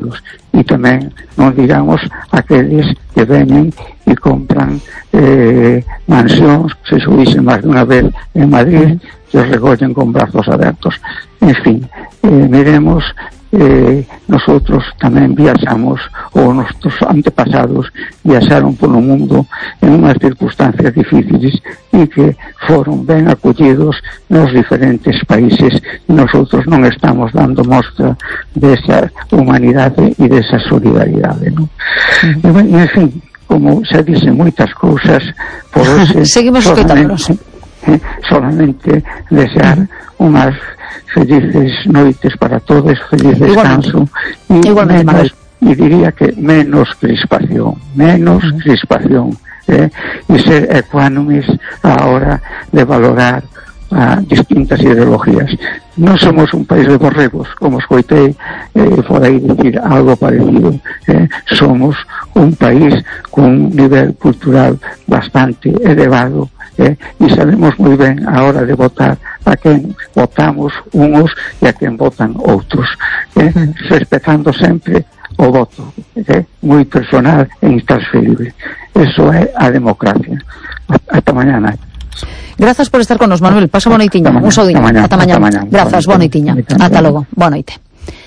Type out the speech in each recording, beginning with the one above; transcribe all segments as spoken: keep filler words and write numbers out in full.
euros. E tamén non digamos aqueles que venen e compran eh, mansións, se subisen máis dunha vez en Madrid, que os recollen con brazos abertos. En fin, eh, miremos, eh, nosotros tamén viaxamos, ou nosos antepasados viaxaron polo mundo en unhas circunstancias difíciles e que foron ben acollidos nos diferentes países, e nosotros non estamos dando mostra desa humanidade e desa solidaridade, non? Uh-huh. E, en fin, como se dicen moitas cousas, por hoxe seguimos solamente, eh, solamente desear uh-huh. unhas felices noites para todos, feliz descanso e menos, e diría que menos crispación, menos uh-huh. crispación, eh, e ser ecuánimes a hora de valorar a distintas ideologías. Non somos un país de borregos, como escoitei eh, por aí dicir algo parecido, eh, somos un país con un nivel cultural bastante elevado, eh, e sabemos moi ben a hora de votar a quen votamos unos e a quen votan outros, eh, respetando sempre o voto, eh, moi personal e intransferible. Eso é a democracia. Hasta mañana. Grazas por estar con nos, Manuel. Pasa boa noitiña. Un saudiño. Ata mañá. Grazas, boa noitiña. Ata logo. Boa noite.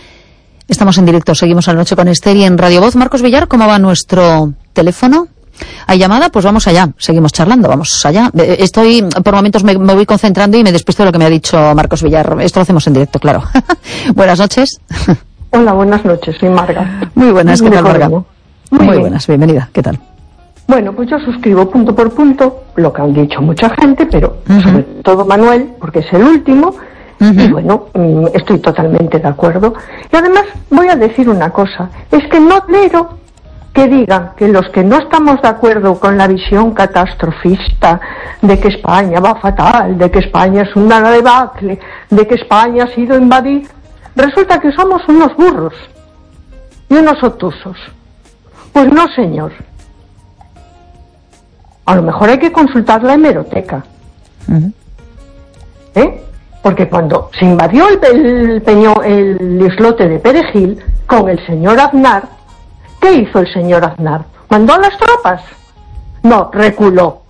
Estamos en directo, seguimos a la noche con Esther y en Radio Voz. Marcos Villar, ¿cómo va nuestro teléfono? ¿Hay llamada? Pues vamos allá, seguimos charlando, vamos allá. Estoy, por momentos me, me voy concentrando y me despisto de lo que me ha dicho Marcos Villar. Esto lo hacemos en directo, claro. Buenas noches. Hola, buenas noches, soy Marga. Muy buenas, ¿qué tal, Marga? Muy, Muy bien. buenas, bienvenida, ¿qué tal? Bueno, pues yo suscribo punto por punto lo que han dicho mucha gente, pero uh-huh. sobre todo Manuel, porque es el último, uh-huh. y bueno, estoy totalmente de acuerdo. Y además voy a decir una cosa, es que no tolero que digan que los que no estamos de acuerdo con la visión catastrofista de que España va fatal, de que España es una debacle, de que España ha sido invadida, resulta que somos unos burros y unos obtusos. Pues no, señor. A lo mejor hay que consultar la hemeroteca. Uh-huh. ¿Eh? Porque cuando se invadió el, el, peño, el islote de Perejil con el señor Aznar, ¿qué hizo el señor Aznar? ¿Mandó a las tropas? No, reculó.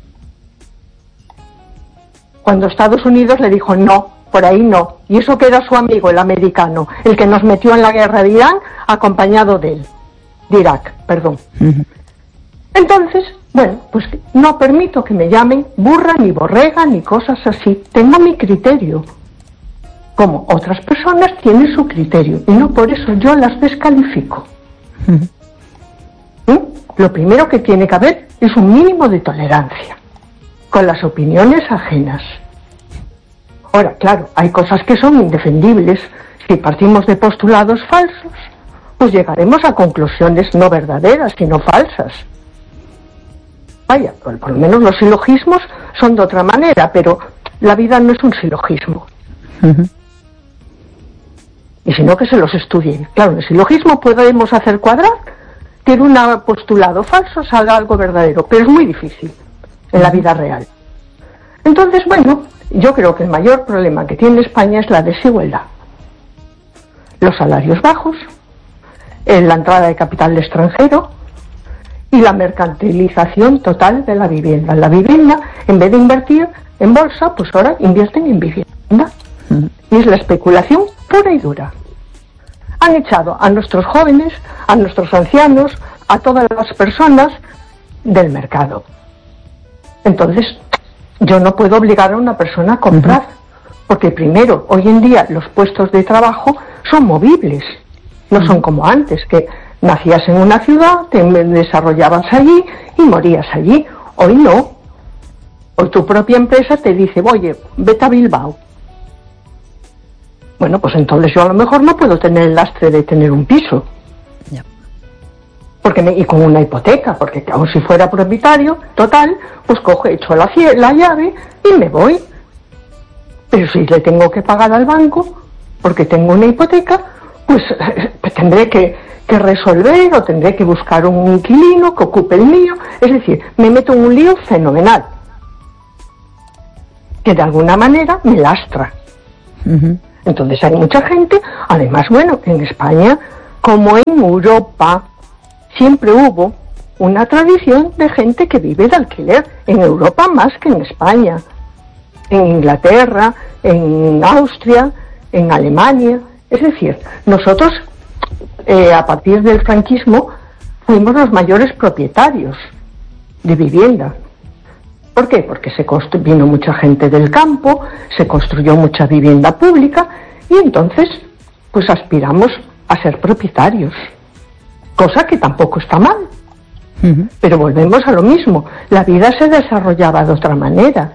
Cuando Estados Unidos le dijo no, por ahí no. Y eso que era su amigo, el americano, el que nos metió en la guerra de Irán, acompañado de él. De Irak, perdón. Uh-huh. Entonces, bueno, pues no permito que me llamen burra, ni borrega, ni cosas así. Tengo mi criterio. Como otras personas tienen su criterio. Y no por eso yo las descalifico. ¿Mm? Lo primero que tiene que haber es un mínimo de tolerancia con las opiniones ajenas. Ahora, claro, hay cosas que son indefendibles. Si partimos de postulados falsos, pues llegaremos a conclusiones no verdaderas, sino falsas. Vaya, por, por lo menos los silogismos son de otra manera, pero la vida no es un silogismo. Uh-huh. Y si no, que se los estudien. Claro, en el silogismo podemos hacer cuadrar que en un postulado falso salga algo verdadero, pero es muy difícil en la vida real. Entonces, bueno, yo creo que el mayor problema que tiene España es la desigualdad. Los salarios bajos, la entrada de capital extranjero y la mercantilización total de la vivienda. La vivienda, en vez de invertir en bolsa, pues ahora invierten en vivienda. Y es la especulación pura y dura. Han echado a nuestros jóvenes, a nuestros ancianos, a todas las personas del mercado. Entonces, yo no puedo obligar a una persona a comprar, uh-huh. porque primero, hoy en día los puestos de trabajo son movibles, no uh-huh. son como antes, que nacías en una ciudad, te desarrollabas allí y morías allí. Hoy no. Hoy tu propia empresa te dice, oye, vete a Bilbao. Bueno, pues entonces yo a lo mejor no puedo tener el lastre de tener un piso. Yeah. Porque me, y con una hipoteca, porque aun si fuera propietario, total, pues cojo, echo la, la llave y me voy. Pero si le tengo que pagar al banco, porque tengo una hipoteca, pues, pues tendré que, que resolver o tendré que buscar un inquilino que ocupe el mío. Es decir, me meto en un lío fenomenal, que de alguna manera me lastra. Uh-huh. Entonces hay mucha gente, además, bueno, en España, como en Europa siempre hubo una tradición de gente que vive de alquiler, en Europa más que en España, en Inglaterra, en Austria, en Alemania. Es decir, nosotros eh, a partir del franquismo fuimos los mayores propietarios de vivienda. ¿Por qué? Porque se constru- vino mucha gente del campo, se construyó mucha vivienda pública y entonces pues aspiramos a ser propietarios, cosa que tampoco está mal. Uh-huh. Pero volvemos a lo mismo, la vida se desarrollaba de otra manera.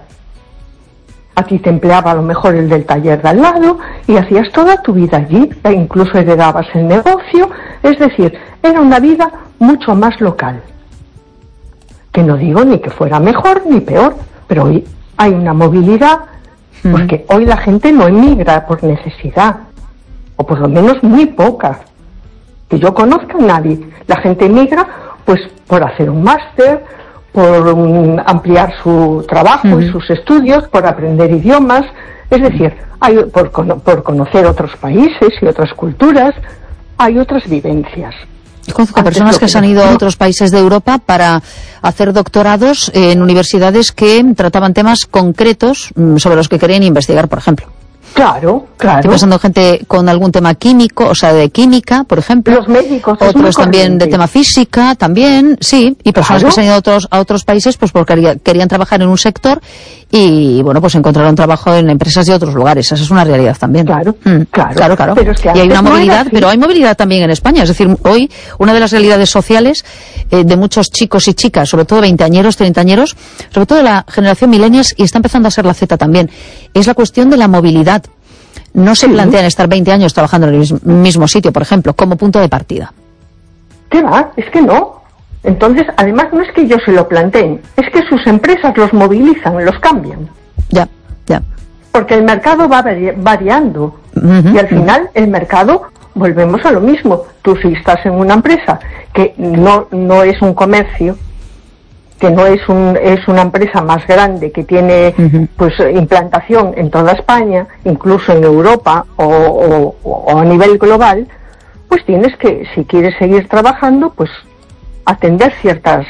A ti te empleaba a lo mejor el del taller de al lado y hacías toda tu vida allí, e incluso heredabas el negocio, es decir, era una vida mucho más local. Que no digo ni que fuera mejor ni peor, pero hoy hay una movilidad, uh-huh. porque hoy la gente no emigra por necesidad, o por lo menos muy poca. Que yo conozca a nadie. La gente emigra pues por hacer un máster, por um, ampliar su trabajo uh-huh. y sus estudios, por aprender idiomas, es decir, hay por, por conocer otros países y otras culturas, hay otras vivencias. Yo conozco personas que, que se han ido a otros países de Europa para hacer doctorados en universidades que trataban temas concretos sobre los que querían investigar, por ejemplo. Claro, claro. Estoy pensando en gente con algún tema químico, o sea, de química, por ejemplo. Los médicos. Otros también de tema física, también, sí. Y personas claro. que se han ido a otros, a otros países pues porque querían, querían trabajar en un sector y, bueno, pues encontraron trabajo en empresas de otros lugares. Esa es una realidad también. Claro, mm, claro. Claro, claro. Pero es que y hay una movilidad, no pero hay movilidad también en España. Es decir, hoy una de las realidades sociales eh, de muchos chicos y chicas, sobre todo veinteañeros, treintañeros, sobre todo de la generación millennials, y está empezando a ser la Z también, es la cuestión de la movilidad. No se sí. plantean estar veinte años trabajando en el mismo sitio, por ejemplo, como punto de partida. ¿Qué va? Es que no. Entonces, además, no es que ellos se lo planteen, es que sus empresas los movilizan, los cambian. Ya, ya. Porque el mercado va vari- variando. Uh-huh, y al final, uh-huh. el mercado, volvemos a lo mismo. Tú si estás en una empresa que no, no es un comercio, que no es un es una empresa más grande que tiene uh-huh. pues implantación en toda España, incluso en Europa o, o, o a nivel global, pues tienes que, si quieres seguir trabajando, pues atender ciertas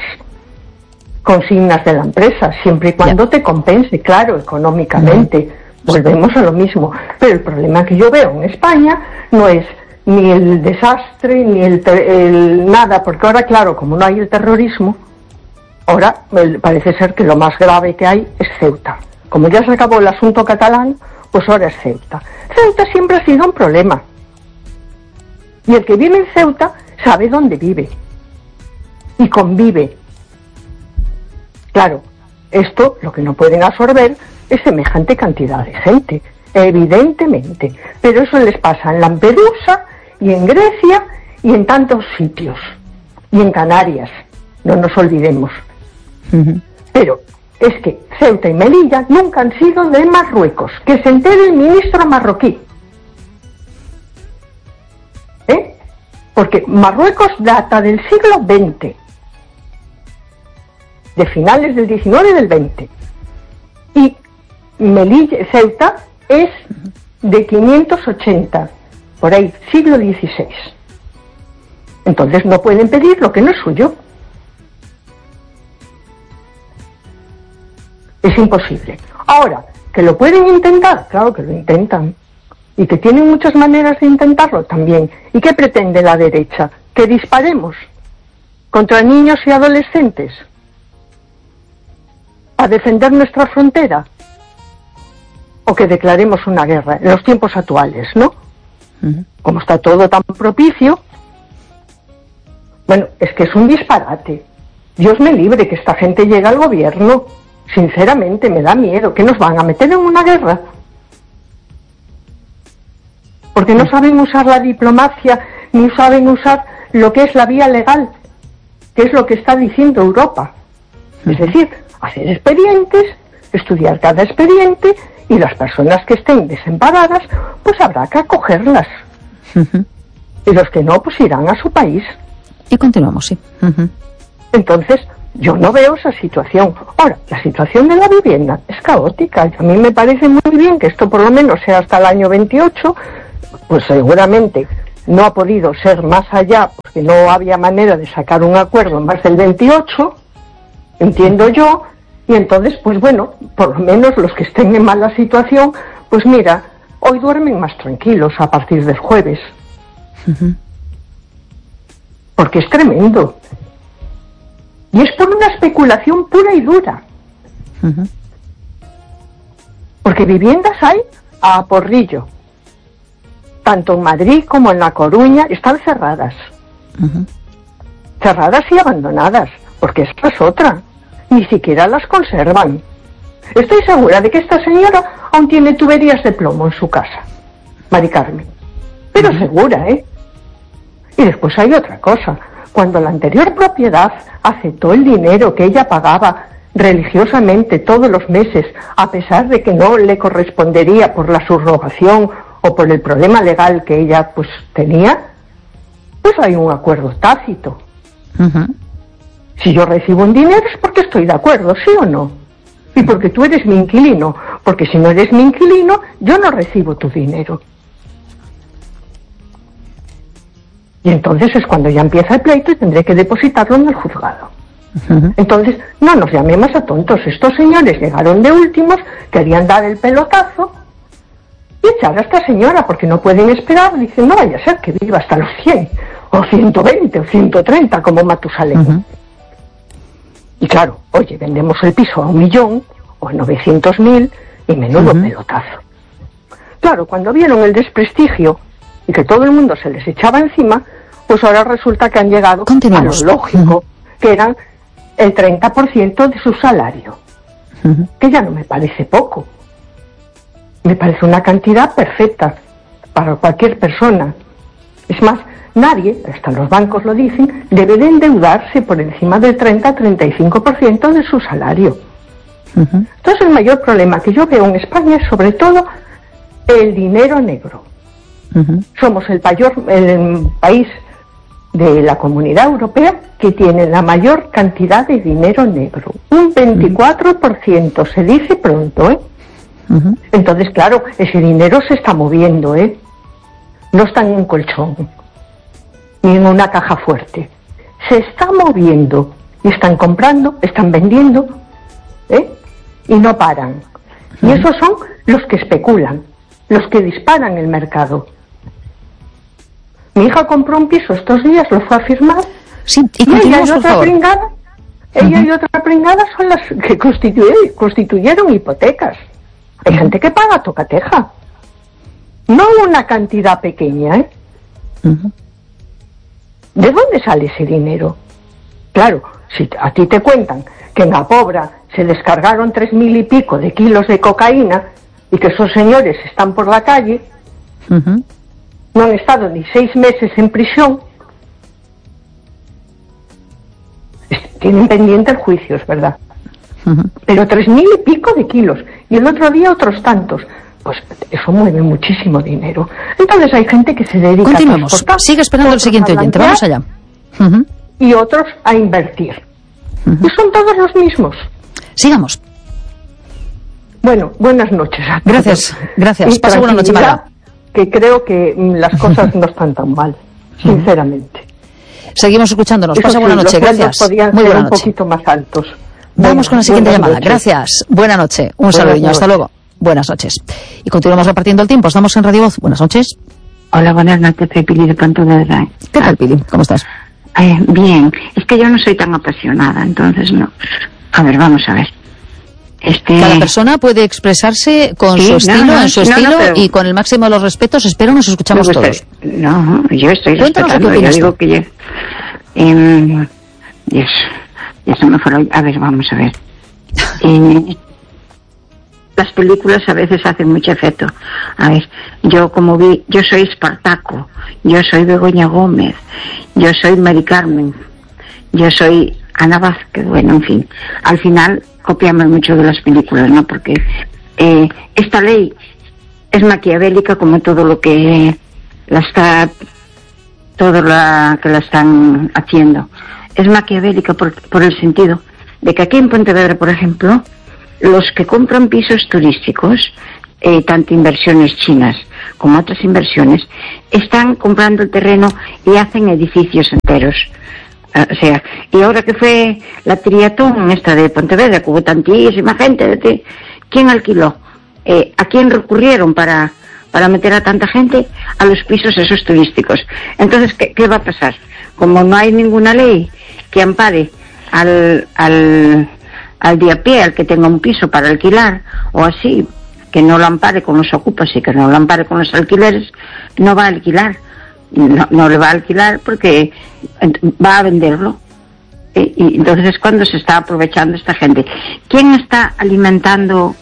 consignas de la empresa, siempre y cuando yeah. te compense, claro, económicamente. Uh-huh. Volvemos a lo mismo. Pero el problema que yo veo en España no es ni el desastre, ni el, el nada, porque ahora, claro, como no hay el terrorismo, ahora parece ser que lo más grave que hay es Ceuta. Como ya se acabó el asunto catalán, pues ahora es Ceuta. Ceuta siempre ha sido un problema. Y el que vive en Ceuta sabe dónde vive. Y convive. Claro, esto lo que no pueden absorber es semejante cantidad de gente, evidentemente. Pero eso les pasa en Lampedusa y en Grecia y en tantos sitios. Y en Canarias, no nos olvidemos. Uh-huh. Pero es que Ceuta y Melilla nunca han sido de Marruecos. Que se entere el ministro marroquí. ¿Eh? Porque Marruecos data del siglo veinte. De finales del diecinueve y del veinte. Y Melilla, Ceuta es de quinientos ochenta. Por ahí, siglo dieciséis. Entonces no pueden pedir lo que no es suyo. Es imposible. Ahora, que lo pueden intentar, claro que lo intentan. Y que tienen muchas maneras de intentarlo también. ¿Y qué pretende la derecha? ¿Que disparemos contra niños y adolescentes a defender nuestra frontera? ¿O que declaremos una guerra en los tiempos actuales, no? Uh-huh. Como está todo tan propicio. Bueno, es que es un disparate. Dios me libre que esta gente llegue al gobierno. Sinceramente, me da miedo. ¿Que nos van a meter en una guerra? Porque no saben usar la diplomacia, ni saben usar lo que es la vía legal, que es lo que está diciendo Europa. Es decir, hacer expedientes, estudiar cada expediente, y las personas que estén desamparadas, pues habrá que acogerlas. Uh-huh. Y los que no, pues irán a su país. Y continuamos, sí. Uh-huh. Entonces, yo no veo esa situación. Ahora, la situación de la vivienda es caótica. Y a mí me parece muy bien que esto por lo menos sea hasta el año veintiocho, pues seguramente no ha podido ser más allá porque no había manera de sacar un acuerdo más del veintiocho, entiendo yo, y entonces, pues bueno, por lo menos los que estén en mala situación, pues mira, hoy duermen más tranquilos a partir del jueves. Uh-huh. Porque es tremendo. Y es por una especulación pura y dura. Uh-huh. Porque viviendas hay a porrillo. Tanto en Madrid como en La Coruña están cerradas. Uh-huh. Cerradas y abandonadas, porque esta es otra. Ni siquiera las conservan. Estoy segura de que esta señora aún tiene tuberías de plomo en su casa, Mari Carmen. Pero uh-huh. segura, ¿eh? Y después hay otra cosa. Cuando la anterior propiedad aceptó el dinero que ella pagaba religiosamente todos los meses, a pesar de que no le correspondería por la subrogación o por el problema legal que ella pues tenía, pues hay un acuerdo tácito. Uh-huh. Si yo recibo un dinero es porque estoy de acuerdo, ¿sí o no? Y porque tú eres mi inquilino, porque si no eres mi inquilino, yo no recibo tu dinero. Y entonces es cuando ya empieza el pleito y tendré que depositarlo en el juzgado. Uh-huh. Entonces, no nos llamemos a tontos. Estos señores llegaron de últimos, querían dar el pelotazo y echar a esta señora, porque no pueden esperar. Dicen, no vaya a ser que viva hasta los cien, o ciento veinte, o ciento treinta, como Matusalén. Uh-huh. Y claro, oye, vendemos el piso a un millón, o a novecientos mil, y menudo uh-huh. pelotazo. Claro, cuando vieron el desprestigio y que todo el mundo se les echaba encima, pues ahora resulta que han llegado a lo lógico, uh-huh. que eran el treinta por ciento de su salario, uh-huh. que ya no me parece poco. Me parece una cantidad perfecta para cualquier persona. Es más, nadie, hasta los bancos lo dicen, debe de endeudarse por encima del treinta a treinta y cinco por ciento de su salario. Uh-huh. Entonces el mayor problema que yo veo en España es sobre todo el dinero negro. Uh-huh. Somos el, mayor, el país de la Comunidad Europea que tiene la mayor cantidad de dinero negro. Un veinticuatro por ciento, se dice pronto, ¿eh? Uh-huh. Entonces, claro, ese dinero se está moviendo, ¿eh? No está en un colchón, ni en una caja fuerte. Se está moviendo. Y están comprando, están vendiendo, ¿eh? Y no paran. Uh-huh. Y esos son los que especulan, los que disparan el mercado. Mi hija compró un piso estos días, lo fue a firmar. Sí, y, y ella y otra favor. pringada, ella uh-huh. y otra pringada son las que constituyeron, constituyeron hipotecas. Hay gente que paga tocateja. No una cantidad pequeña, ¿eh? Uh-huh. ¿De dónde sale ese dinero? Claro, si a ti te cuentan que en La Pobra se descargaron tres mil y pico de kilos de cocaína y que esos señores están por la calle, uh-huh. no han estado ni seis meses en prisión, tienen pendiente el juicio, es verdad. Uh-huh. Pero tres mil y pico de kilos, y el otro día otros tantos, pues eso mueve muchísimo dinero. Entonces hay gente que se dedica Continuemos. a transportar, sigue esperando el siguiente oyente, vamos allá. Uh-huh. Y otros a invertir. Uh-huh. Y son todos los mismos. Sigamos. Bueno, buenas noches a todos. Gracias, gracias. Pasa buena noche, Marga. Que creo que las cosas no están tan mal, sinceramente. Seguimos escuchándonos. Eso Pasa sí, buena noche, gracias. Podrían Muy ser buena un noche. poquito más altos. Vamos Buenas, con la siguiente llamada. Noches. Gracias. Buena noche. Un saludo, hasta luego. Buenas noches. Y continuamos repartiendo el tiempo. Estamos en Radio Voz. Buenas noches. Hola, buenas noches. Soy Pili de Pontevedra. ¿Qué tal, Pili? ¿Cómo estás? Eh, bien. Es que yo no soy tan apasionada, entonces no. A ver, vamos a ver. Este... Cada persona puede expresarse con sí, su estilo, no, no, en su no, estilo no, pero... y con el máximo de los respetos. Espero nos escuchamos no, todos. No, yo estoy Cuéntanos respetando. Yo digo que yo... Eh, Dios, ya se me fueron. A ver, vamos a ver. Eh, las películas a veces hacen mucho efecto. A ver, yo como vi, yo soy Espartaco, yo soy Begoña Gómez, yo soy Mari Carmen, yo soy Ana Vázquez, bueno, en fin. Al final copiamos mucho de las películas, ¿no? Porque eh, esta ley es maquiavélica como todo lo que la está, todo lo que la están haciendo. Es maquiavélica por, por el sentido de que aquí en Pontevedra, por ejemplo, los que compran pisos turísticos, eh, tanto inversiones chinas como otras inversiones, están comprando el terreno y hacen edificios enteros. O sea, y ahora que fue la triatón esta de Pontevedra, que hubo tantísima gente, de, ¿quién alquiló? Eh, ¿A quién recurrieron para, para meter a tanta gente? A los pisos esos turísticos. Entonces, ¿qué, qué va a pasar? Como no hay ninguna ley que ampare al, al, al de a pie, al que tenga un piso para alquilar, o así, que no lo ampare con los ocupas y que no lo ampare con los alquileres, no va a alquilar. No, no le va a alquilar porque va a venderlo. Y, y entonces es cuando se está aprovechando esta gente. ¿Quién está alimentando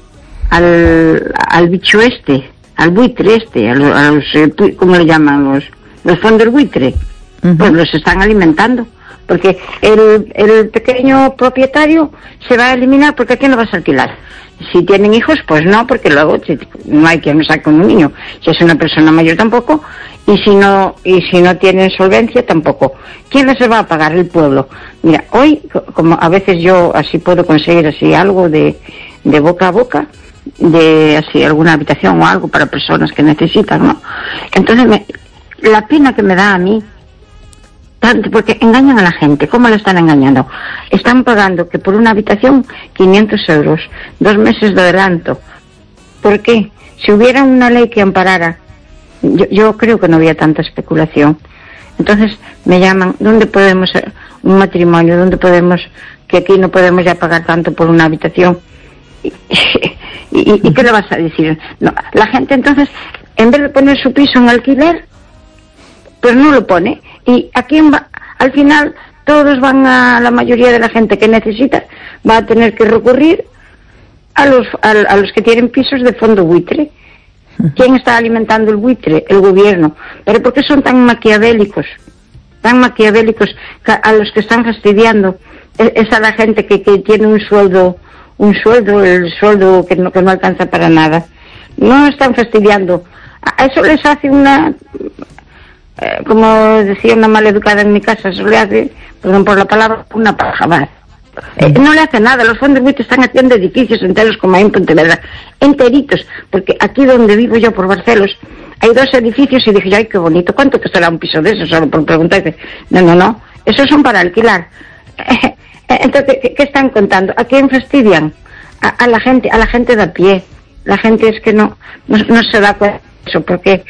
al, al bicho este, al buitre este, a los, a los ¿cómo le llaman? Los, los fondos buitre. Uh-huh. Pues los están alimentando. Porque el, el pequeño propietario se va a eliminar, porque ¿a quién lo vas a alquilar? Si tienen hijos, pues no, porque luego si, no hay quien lo saque un niño. Si es una persona mayor tampoco, y si no y si no tienen solvencia tampoco. ¿Quién les va a pagar? El pueblo. Mira, hoy, como a veces yo así puedo conseguir así algo de, de boca a boca, de así alguna habitación o algo para personas que necesitan, ¿no? Entonces, me, la pena que me da a mí, tanto, porque engañan a la gente. ¿Cómo lo están engañando? Están pagando que por una habitación quinientos euros, dos meses de adelanto. ¿Por qué? Si hubiera una ley que amparara, yo, yo creo que no había tanta especulación. Entonces me llaman, ¿dónde podemos, un matrimonio, dónde podemos, que aquí no podemos ya pagar tanto por una habitación? ¿Y, y, y qué le vas a decir? No, la gente entonces, en vez de poner su piso en alquiler, pues no lo pone. Y aquí va, al final todos van a, la mayoría de la gente que necesita va a tener que recurrir a los a, a los que tienen pisos de fondo buitre. ¿Quién está alimentando el buitre? El gobierno. ¿Pero por qué son tan maquiavélicos? Tan maquiavélicos a los que están fastidiando. Es a la gente que, que tiene un sueldo, un sueldo, el sueldo que no, que no alcanza para nada. No están fastidiando. A eso les hace una... Eh, como decía una maleducada en mi casa, eso le hace, perdón por la palabra, una paja más. Eh, no le hace nada. Los fondos buitres están haciendo edificios enteros como hay en Pontevedra, enteritos, porque aquí donde vivo yo, por Barcelos, hay dos edificios y dije, ay, qué bonito, ¿cuánto costará un piso de eso? Solo por preguntarse. No, no, no, esos son para alquilar. Eh, entonces, ¿qué, ¿qué están contando? ¿A quién fastidian? A, a la gente, a la gente de a pie. La gente es que no, no, no se da cuenta de eso, porque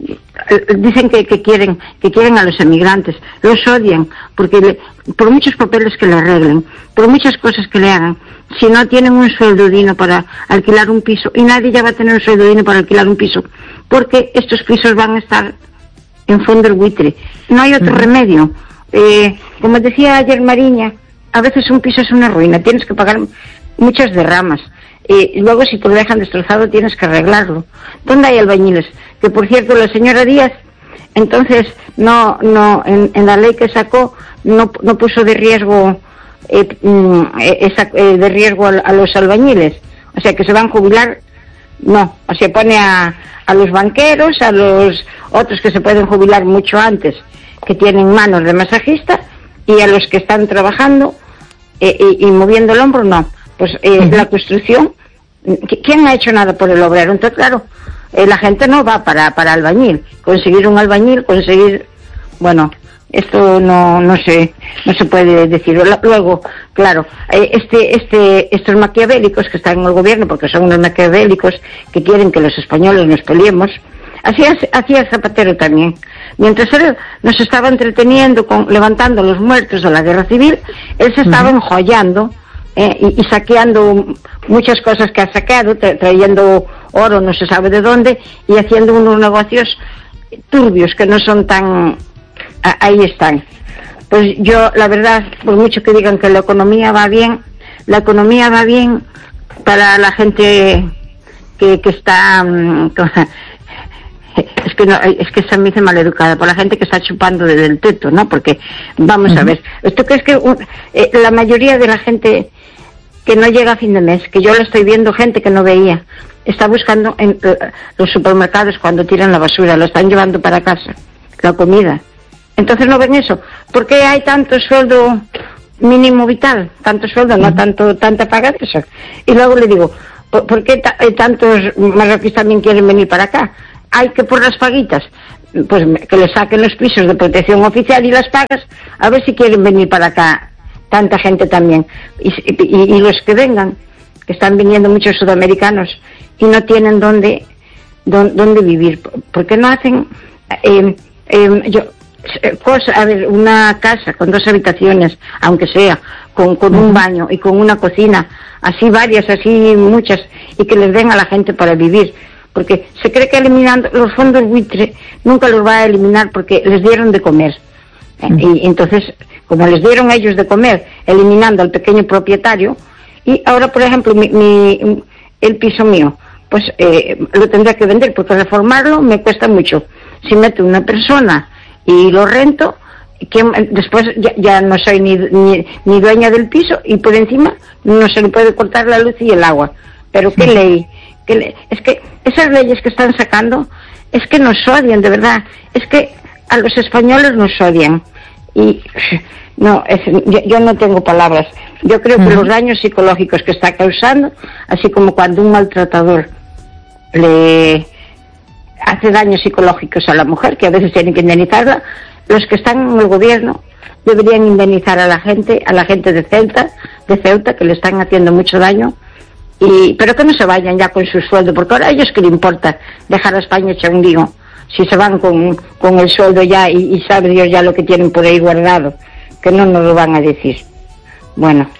dicen que, que quieren que quieren a los emigrantes, los odian porque le, por muchos papeles que le arreglen, por muchas cosas que le hagan, si no tienen un sueldo digno para alquilar un piso, y nadie ya va a tener un sueldo digno para alquilar un piso, porque estos pisos van a estar en fondo buitre, no hay otro uh-huh. remedio. Eh, como decía ayer Mariña, a veces un piso es una ruina, tienes que pagar muchas derramas. Eh, y luego si te lo dejan destrozado tienes que arreglarlo. ¿Dónde hay albañiles? Que por cierto la señora Díaz entonces no no en, en la ley que sacó no no puso de riesgo eh, esa, eh, de riesgo a, a los albañiles, o sea que se van a jubilar, no, o sea pone a, a los banqueros, a los otros que se pueden jubilar mucho antes, que tienen manos de masajista, y a los que están trabajando eh, y, y moviendo el hombro, no. Pues eh, uh-huh. la construcción, ¿quién ha hecho nada por el obrero? Entonces, claro, eh, la gente no va para, para albañil. Conseguir un albañil, conseguir... Bueno, esto no no se no se puede decir. Luego, claro, eh, este este estos maquiavélicos que están en el gobierno, porque son unos maquiavélicos que quieren que los españoles nos peleemos, así hacía Zapatero también. Mientras él nos estaba entreteniendo con levantando los muertos de la guerra civil, él se estaba uh-huh. enjollando Eh, y, y saqueando muchas cosas que ha saqueado, tra- trayendo oro no se sabe de dónde, y haciendo unos negocios turbios que no son tan... A- ahí están. Pues yo, la verdad, por mucho que digan que la economía va bien, la economía va bien para la gente que, que está... Um, es que no, es que se me dice maleducada, por la gente que está chupando desde el teto, ¿no? Porque, vamos uh-huh. a ver, ¿esto crees que un, eh, la mayoría de la gente que no llega a fin de mes, que yo lo estoy viendo, gente que no veía, está buscando en eh, los supermercados cuando tiran la basura, lo están llevando para casa, la comida? Entonces no ven eso. ¿Por qué hay tanto sueldo mínimo vital? Tanto sueldo, uh-huh. no tanto tanta paga de eso. Y luego le digo, ¿por, por qué ta- tantos marroquíes también quieren venir para acá? hay que por las paguitas, pues que le saquen los pisos de protección oficial y las pagas, a ver si quieren venir para acá tanta gente también. Y, y, y los que vengan, que están viniendo muchos sudamericanos y no tienen dónde, dónde, dónde vivir, porque no hacen... Eh, eh, yo cosa, a ver, una casa con dos habitaciones, aunque sea, con, con un baño y con una cocina, así varias, así muchas, y que les den a la gente para vivir, porque se cree que eliminando los fondos buitre nunca los va a eliminar porque les dieron de comer. Y entonces, como les dieron a ellos de comer, eliminando al pequeño propietario, y ahora, por ejemplo, mi, mi, el piso mío, pues eh, lo tendré que vender, porque reformarlo me cuesta mucho. Si meto una persona y lo rento, que después ya, ya no soy ni, ni, ni dueña del piso, y por encima no se le puede cortar la luz y el agua. Pero qué ley, qué ley. Es que esas leyes que están sacando, es que nos odian, de verdad. Es que a los españoles nos odian. Y no, es, yo, yo no tengo palabras. Yo creo que uh-huh. los daños psicológicos que está causando, así como cuando un maltratador le hace daños psicológicos a la mujer, que a veces tienen que indemnizarla, los que están en el gobierno deberían indemnizar a la gente, a la gente de Ceuta, de Ceuta, que le están haciendo mucho daño, y pero que no se vayan ya con su sueldo, porque ahora a ellos que le importa dejar a España hecha un lío, si se van con, con el sueldo ya, y, y sabe Dios ya lo que tienen por ahí guardado, que no nos lo van a decir. Bueno,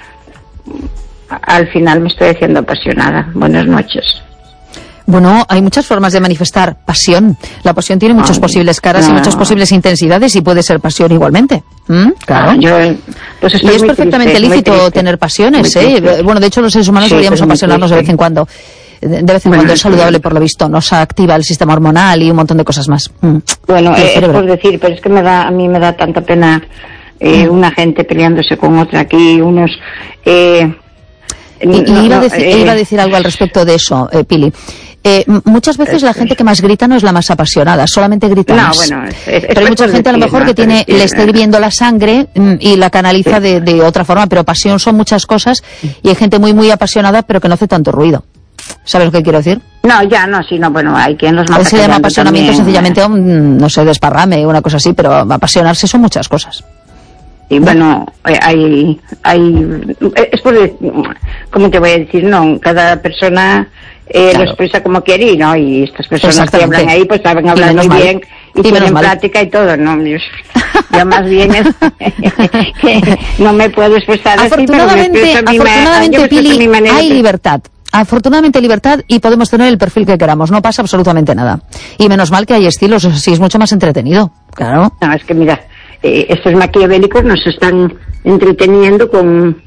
al final me estoy haciendo apasionada. Buenas noches. Bueno, hay muchas formas de manifestar pasión. La pasión tiene muchas Ay, posibles caras no. y muchas posibles intensidades, y puede ser pasión igualmente. ¿Mm? Claro. Ah, yo, pues y es perfectamente triste, lícito tener pasiones, ¿eh? Bueno, de hecho los seres humanos sí, deberíamos apasionarnos de vez en cuando. De vez en bueno, cuando es saludable, por lo visto. Nos activa el sistema hormonal y un montón de cosas más. Mm. Bueno, eh, es por decir, pero es que me da, a mí me da tanta pena eh, mm. una gente peleándose con otra aquí, unos... Eh, y, y no, iba, a decir, eh, iba a decir algo al respecto de eso, eh, Pili. Eh, muchas veces la gente que más grita no es la más apasionada, solamente grita no, más. Bueno, es, es, pero hay mucha gente a lo mejor no, que tiene, decir, le está hirviendo la sangre y la canaliza de, de otra forma, pero pasión son muchas cosas, y hay gente muy muy apasionada pero que no hace tanto ruido. ¿Sabes lo que quiero decir? No, ya no, sí, no, bueno, hay quien los mata. Se llama apasionamiento también, sencillamente, un, no sé, desparrame, una cosa así, pero apasionarse son muchas cosas. Y bueno, hay, hay, es por, ¿cómo te voy a decir? No, cada persona eh, claro. lo expresa como quiere, ¿no? Y estas personas que hablan ahí, pues saben hablar muy mal. bien y, y tienen práctica y todo, ¿no? Yo, yo más bien es que no me puedo expresar así, pero me expreso a mi afortunadamente, Pili, hay libertad. Afortunadamente libertad, y podemos tener el perfil que queramos, no pasa absolutamente nada. Y menos mal que hay estilos, así es mucho más entretenido, claro. No, es que mira, eh, estos maquiavélicos nos están entreteniendo con...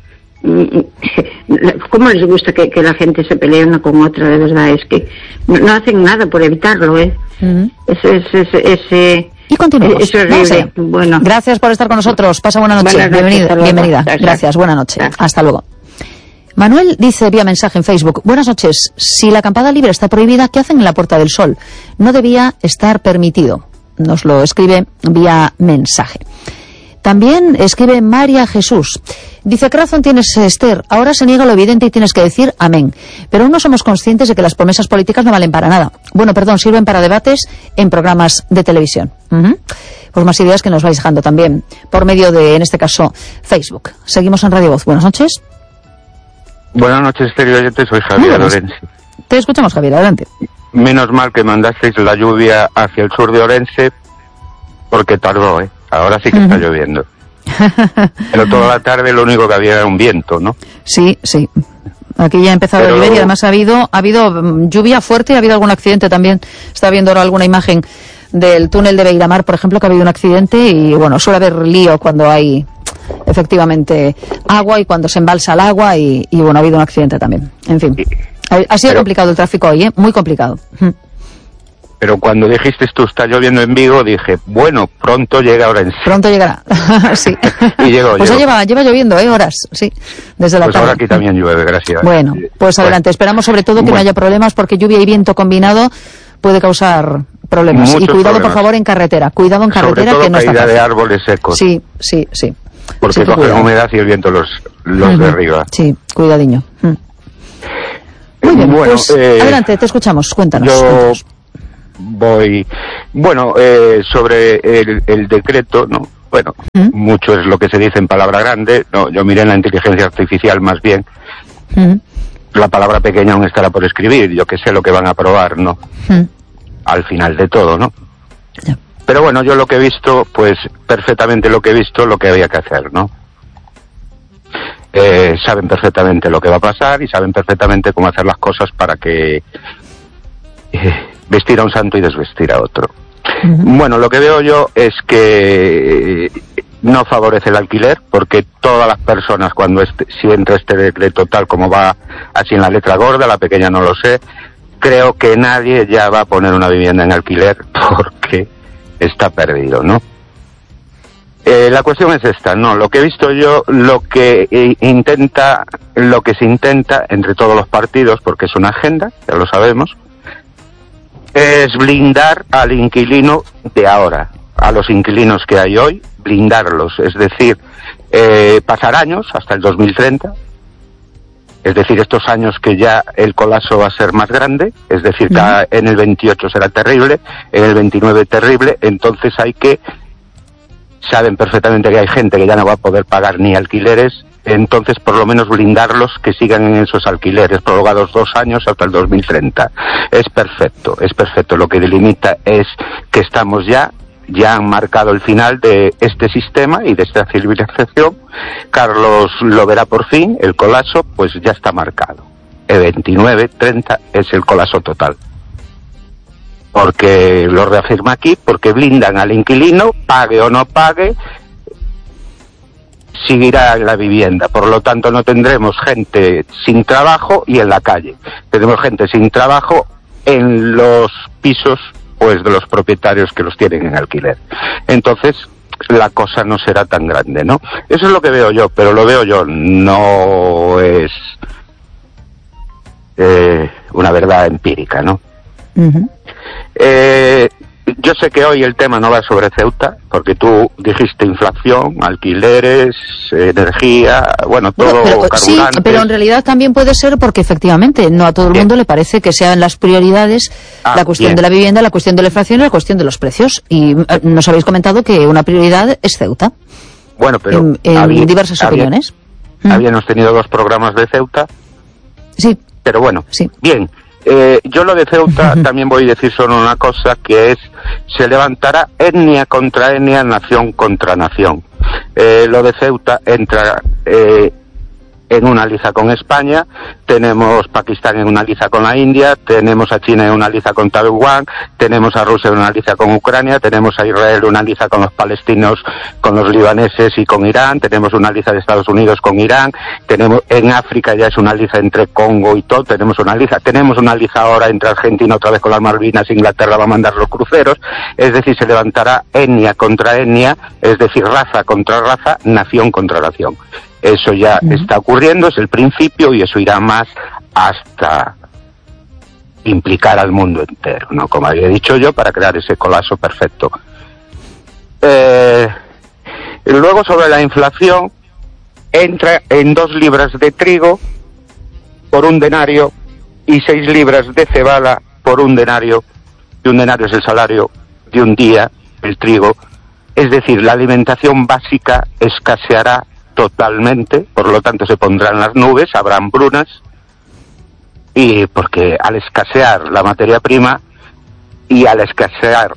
¿Cómo les gusta que, que la gente se pelee una con otra? De verdad, es que no, no hacen nada por evitarlo, ¿eh? Uh-huh. Ese, ese, ese, ese, y continuamos. Es horrible. Bueno. Gracias por estar con nosotros. Pasa buena noche. Buenas noches, bienvenida. bienvenida. Gracias. Gracias. Buena noche. Gracias. Hasta luego. Manuel dice vía mensaje en Facebook: buenas noches, si la acampada libre está prohibida, ¿qué hacen en la Puerta del Sol? No debía estar permitido. Nos lo escribe vía mensaje. También escribe María Jesús. Dice: ¿qué razón tienes, Esther? Ahora se niega lo evidente y tienes que decir amén. Pero aún no somos conscientes de que las promesas políticas no valen para nada. Bueno, perdón, sirven para debates en programas de televisión. Uh-huh. Pues más ideas que nos vais dejando también por medio de, en este caso, Facebook. Seguimos en Radio Voz. Buenas noches. Buenas noches, Esther y oyentes, soy Javier Orense. Te escuchamos, Javier, adelante. Menos mal que mandasteis la lluvia hacia el sur de Orense, porque tardó, ¿eh? Ahora sí que uh-huh. está lloviendo. Pero toda la tarde lo único que había era un viento, ¿no? Sí, sí. Aquí ya ha empezado Pero... a llover, y además ha habido, ha habido lluvia fuerte y ha habido algún accidente también. Está viendo ahora alguna imagen del túnel de Beiramar, por ejemplo, que ha habido un accidente, y bueno, suele haber lío cuando hay efectivamente agua y cuando se embalsa el agua, y, y bueno, ha habido un accidente también. En fin, ha, ha sido Pero... complicado el tráfico hoy, ¿eh? Muy complicado. Pero cuando dijiste tú está lloviendo en Vigo, dije, bueno, pronto llega Orense. Pronto llegará, sí. Y llegó, pues llegó. lleva, lleva lloviendo, ¿eh? Horas, sí, desde la pues tarde. Ahora aquí también llueve, gracias. Bueno, pues adelante. Bueno. Esperamos sobre todo que bueno. no haya problemas, porque lluvia y viento combinado puede causar problemas. Muchos y cuidado, problemas. Por favor, en carretera. Cuidado en carretera, sobre todo que no está fácil. De árboles secos. Sí, sí, sí. Porque sí, cogen humedad y el viento los, los uh-huh. derriba. Sí, cuidadiño. Mm. Muy bien, bueno, pues eh, adelante, te escuchamos. Cuéntanos. Yo... cuéntanos. voy... Bueno, eh, sobre el, el decreto, ¿no? Bueno, ¿Mm? mucho es lo que se dice en palabra grande, no, yo miré en la inteligencia artificial más bien. ¿Mm? La palabra pequeña aún estará por escribir, yo que sé lo que van a aprobar, ¿no? ¿Mm? Al final de todo, ¿no? Yeah. Pero bueno, yo lo que he visto, pues perfectamente lo que he visto, lo que había que hacer, ¿no? Eh, saben perfectamente lo que va a pasar y saben perfectamente cómo hacer las cosas para que eh, vestir a un santo y desvestir a otro. Uh-huh. Bueno, lo que veo yo es que no favorece el alquiler, porque todas las personas, cuando este, si entra este decreto tal como va así en la letra gorda, la pequeña no lo sé, creo que nadie ya va a poner una vivienda en alquiler porque está perdido, ¿no? Eh, la cuestión es esta, ¿no? Lo que he visto yo, lo que eh, intenta, lo que se intenta entre todos los partidos, porque es una agenda, ya lo sabemos, es blindar al inquilino de ahora, a los inquilinos que hay hoy, blindarlos, es decir, eh, pasar años hasta el dos mil treinta, es decir, estos años que ya el colapso va a ser más grande, es decir, que uh-huh. en el veintiocho será terrible, en el veintinueve terrible, entonces hay que, saben perfectamente que hay gente que ya no va a poder pagar ni alquileres, entonces por lo menos blindarlos que sigan en esos alquileres prorrogados dos años hasta el dos mil treinta. Es perfecto, es perfecto. Lo que delimita es que estamos ya, ya han marcado el final de este sistema y de esta civilización. Carlos lo verá por fin, el colapso, pues ya está marcado. El veintinueve treinta es el colapso total. Porque lo reafirma aquí, porque blindan al inquilino, pague o no pague, seguirá en la vivienda. Por lo tanto, no tendremos gente sin trabajo y en la calle. Tendremos gente sin trabajo en los pisos, pues, de los propietarios que los tienen en alquiler. Entonces, la cosa no será tan grande, ¿no? Eso es lo que veo yo, pero lo veo yo, no es eh, una verdad empírica, ¿no? Uh-huh. Eh, yo sé que hoy el tema no va sobre Ceuta, porque tú dijiste inflación, alquileres, energía, bueno, todo, bueno, pero, carburantes. Sí, pero en realidad también puede ser porque efectivamente no a todo el bien. mundo le parece que sean las prioridades ah, la cuestión bien. de la vivienda, la cuestión de la inflación y la cuestión de los precios. Y eh, nos habéis comentado que una prioridad es Ceuta. Bueno, pero en, en había, diversas había, opiniones. Habíamos tenido dos programas de Ceuta. Sí. Pero bueno, sí. bien. Eh, yo lo de Ceuta también voy a decir solo una cosa, que es, se levantará etnia contra etnia, nación contra nación. Eh, lo de Ceuta entra eh, en una liza con España, tenemos Pakistán en una liza con la India, tenemos a China en una liza con Taiwán, tenemos a Rusia en una liza con Ucrania, tenemos a Israel en una liza con los palestinos, con los libaneses y con Irán, tenemos una liza de Estados Unidos con Irán, tenemos en África ya es una liza entre Congo y todo, tenemos una liza, tenemos una liza ahora entre Argentina otra vez con las Malvinas, Inglaterra va a mandar los cruceros, es decir, se levantará etnia contra etnia, es decir, raza contra raza, nación contra nación. Eso ya uh-huh. está ocurriendo, es el principio y eso irá más hasta implicar al mundo entero, ¿no? Como había dicho yo, para crear ese colapso perfecto. Eh, luego sobre la inflación, entra en dos libras de trigo por un denario y seis libras de cebada por un denario, y un denario es el salario de un día, el trigo, es decir, la alimentación básica escaseará totalmente, por lo tanto se pondrán las nubes, habrá hambrunas, y porque al escasear la materia prima y al escasear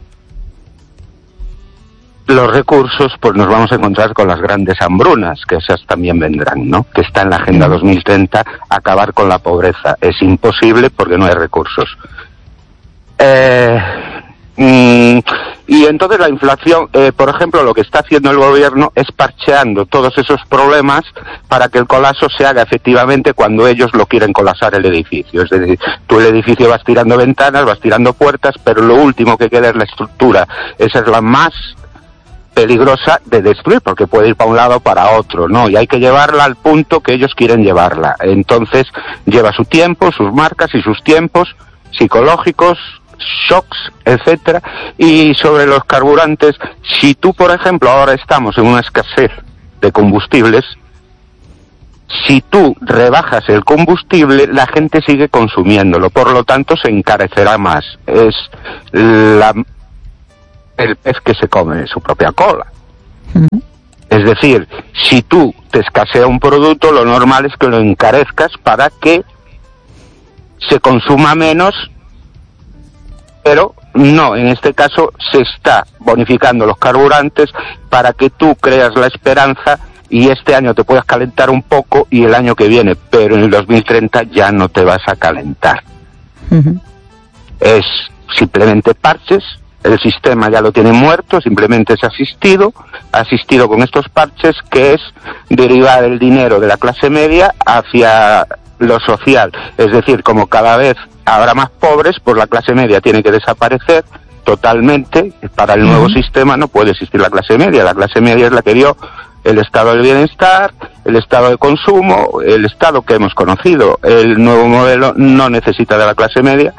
los recursos, pues nos vamos a encontrar con las grandes hambrunas, que esas también vendrán, ¿no? Que está en la Agenda dos mil treinta, acabar con la pobreza. Es imposible porque no hay recursos. Eh... Mm, y entonces la inflación, eh, por ejemplo, lo que está haciendo el gobierno es parcheando todos esos problemas para que el colapso se haga efectivamente cuando ellos lo quieren colapsar el edificio. Es decir, tú el edificio vas tirando ventanas, vas tirando puertas, pero lo último que queda es la estructura. Esa es la más peligrosa de destruir, porque puede ir para un lado o para otro, ¿no? Y hay que llevarla al punto que ellos quieren llevarla. Entonces, lleva su tiempo, sus marcas y sus tiempos psicológicos, shocks, etcétera. Y sobre los carburantes, si tú, por ejemplo, ahora estamos en una escasez de combustibles, Si tú rebajas el combustible, la gente sigue consumiéndolo, por lo tanto se encarecerá más. Es la, el pez que se come su propia cola. Uh-huh. Es decir, si tú te escasea un producto, lo normal es que lo encarezcas para que se consuma menos, pero no, en este caso se está bonificando los carburantes para que tú creas la esperanza y este año te puedas calentar un poco y el año que viene, pero en el dos mil treinta ya no te vas a calentar. Uh-huh. Es simplemente parches, el sistema ya lo tiene muerto, simplemente es asistido, asistido con estos parches, que es derivar el dinero de la clase media hacia lo social. Es decir, como cada vez habrá más pobres, pues la clase media tiene que desaparecer totalmente. Para el nuevo uh-huh. sistema no puede existir la clase media. La clase media es la que dio el estado del bienestar, el estado de consumo, el estado que hemos conocido. El nuevo modelo no necesita de la clase media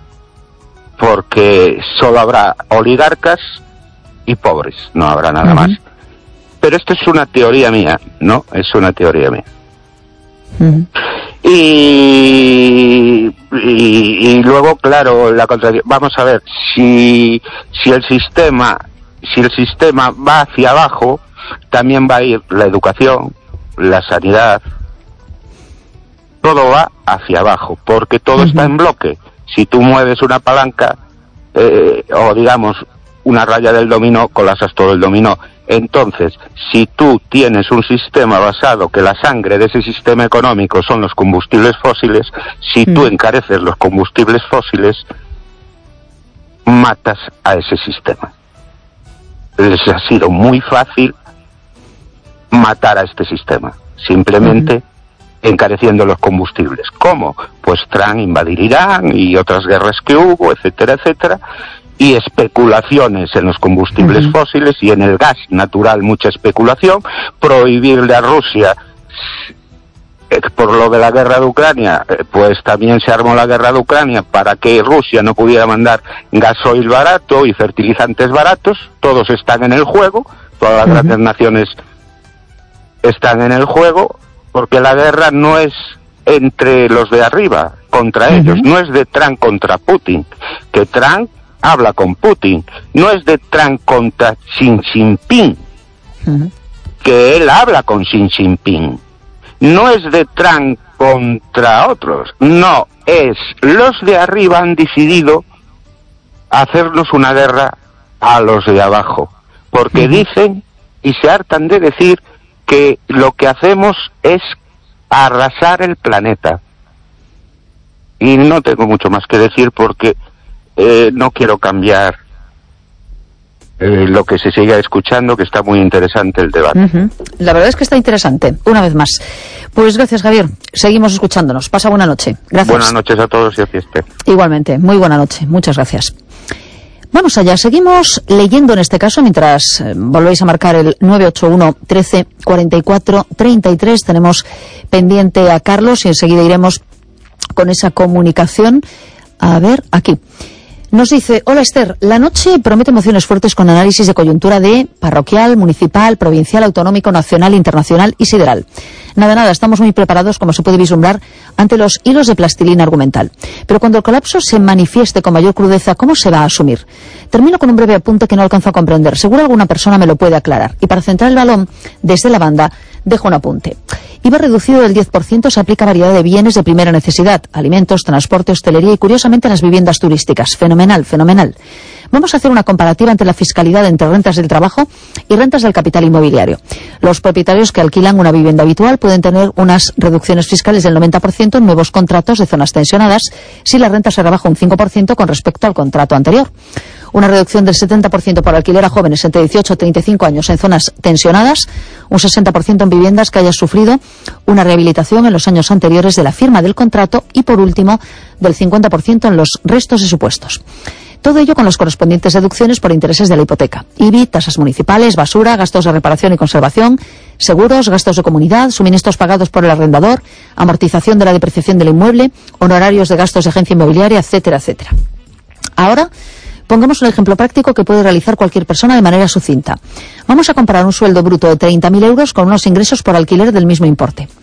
porque solo habrá oligarcas y pobres, no habrá nada uh-huh. más. Pero esto es una teoría mía, ¿no? Es una teoría mía. Uh-huh. Y, y, y luego, claro, la contradicción. Vamos a ver, si, si el sistema, si el sistema va hacia abajo, también va a ir la educación, la sanidad, todo va hacia abajo, porque todo uh-huh. está en bloque. Si tú mueves una palanca, eh, o digamos, una raya del dominó, colapsas todo el dominó. Entonces, si tú tienes un sistema basado que la sangre de ese sistema económico son los combustibles fósiles, si uh-huh. tú encareces los combustibles fósiles, matas a ese sistema. Les ha sido muy fácil matar a este sistema, simplemente uh-huh. encareciendo los combustibles. ¿Cómo? Pues Trump invadir Irán y otras guerras que hubo, etcétera, etcétera, y especulaciones en los combustibles uh-huh. fósiles y en el gas natural, mucha especulación, prohibirle a Rusia, eh, por lo de la guerra de Ucrania, eh, pues también se armó la guerra de Ucrania para que Rusia no pudiera mandar gasoil barato y fertilizantes baratos. Todos están en el juego, todas las uh-huh. grandes naciones están en el juego, porque la guerra no es entre los de arriba contra uh-huh. ellos, no es de Trump contra Putin, que Trump habla con Putin, no es de Trump contra Xi Jinping, uh-huh. que él habla con Xi Jinping, no es de Trump contra otros, no, es los de arriba han decidido hacernos una guerra a los de abajo, porque uh-huh. dicen y se hartan de decir que lo que hacemos es arrasar el planeta. Y no tengo mucho más que decir porque eh, no quiero cambiar eh, lo que se siga escuchando, que está muy interesante el debate. Uh-huh. La verdad es que está interesante, una vez más. Pues gracias, Javier. Seguimos escuchándonos. Pasa buena noche. Gracias. Buenas noches a todos y a fiesta. Igualmente, muy buena noche. Muchas gracias. Vamos allá, seguimos leyendo en este caso mientras eh, volvéis a marcar el nueve ocho uno, trece, cuarenta y cuatro, treinta y tres. Tenemos pendiente a Carlos y enseguida iremos con esa comunicación. A ver, aquí. Nos dice, hola Esther, la noche promete emociones fuertes con análisis de coyuntura de parroquial, municipal, provincial, autonómico, nacional, internacional y sideral. Nada, nada, estamos muy preparados, como se puede vislumbrar, ante los hilos de plastilina argumental. Pero cuando el colapso se manifieste con mayor crudeza, ¿cómo se va a asumir? Termino con un breve apunte que no alcanzo a comprender. Seguro alguna persona me lo puede aclarar. Y para centrar el balón, desde la banda, dejo un apunte. I V A reducido del diez por ciento se aplica a variedad de bienes de primera necesidad, alimentos, transporte, hostelería y curiosamente las viviendas turísticas. Fenomenal, fenomenal. Vamos a hacer una comparativa entre la fiscalidad entre rentas del trabajo y rentas del capital inmobiliario. Los propietarios que alquilan una vivienda habitual pueden tener unas reducciones fiscales del noventa por ciento en nuevos contratos de zonas tensionadas si la renta se rebaja un cinco por ciento con respecto al contrato anterior. Una reducción del setenta por ciento por alquiler a jóvenes entre dieciocho y treinta y cinco años en zonas tensionadas, un sesenta por ciento en viviendas que hayan sufrido una rehabilitación en los años anteriores de la firma del contrato y, por último, del cincuenta por ciento en los restos de supuestos. Todo ello con las correspondientes deducciones por intereses de la hipoteca. I B I, tasas municipales, basura, gastos de reparación y conservación, seguros, gastos de comunidad, suministros pagados por el arrendador, amortización de la depreciación del inmueble, honorarios de gastos de agencia inmobiliaria, etcétera, etcétera. Ahora, pongamos un ejemplo práctico que puede realizar cualquier persona de manera sucinta. Vamos a comparar un sueldo bruto de treinta mil euros con unos ingresos por alquiler del mismo importe.